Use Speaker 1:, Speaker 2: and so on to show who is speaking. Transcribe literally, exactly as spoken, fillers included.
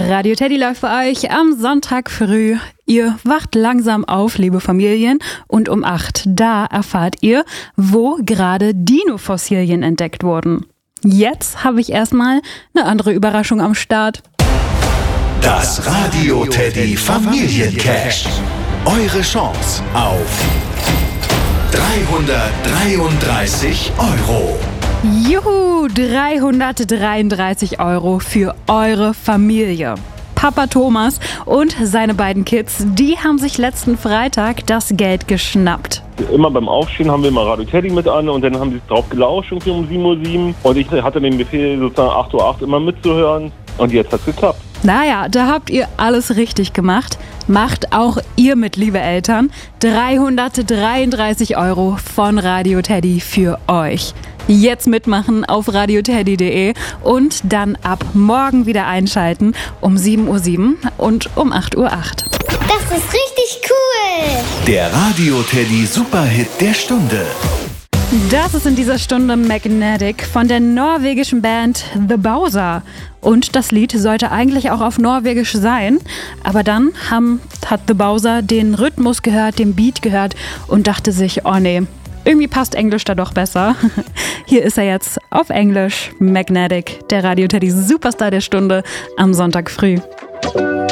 Speaker 1: Radio Teddy läuft für euch am Sonntag früh. Ihr wacht langsam auf, liebe Familien, und um acht, da erfahrt ihr, wo gerade Dino-Fossilien entdeckt wurden. Jetzt habe ich erstmal eine andere Überraschung am Start.
Speaker 2: Das Radio Teddy Familiencash. Eure Chance auf dreihundertdreiunddreißig Euro.
Speaker 1: Juhu, dreihundertdreiunddreißig Euro für eure Familie. Papa Thomas und seine beiden Kids, die haben sich letzten Freitag das Geld geschnappt.
Speaker 3: Immer beim Aufstehen haben wir mal Radio Teddy mit an und dann haben sie drauf gelauscht irgendwie um sieben Uhr sieben. Und ich hatte den Befehl, sozusagen acht Uhr acht immer mitzuhören. Und jetzt hat's geklappt.
Speaker 1: Naja, da habt ihr alles richtig gemacht. Macht auch ihr mit, liebe Eltern. dreihundertdreiunddreißig Euro von Radio Teddy für euch. Jetzt mitmachen auf radioteddy punkt de und dann ab morgen wieder einschalten um sieben Uhr sieben und um acht Uhr acht.
Speaker 4: Das ist richtig cool!
Speaker 2: Der Radio Teddy Superhit der Stunde.
Speaker 1: Das ist in dieser Stunde Magnetic von der norwegischen Band The Bowser. Und das Lied sollte eigentlich auch auf Norwegisch sein. Aber dann haben, hat The Bowser den Rhythmus gehört, den Beat gehört und dachte sich, oh nee, irgendwie passt Englisch da doch besser. Hier ist er jetzt auf Englisch, Magnetic, der Radio Teddy Superstar der Stunde am Sonntag früh.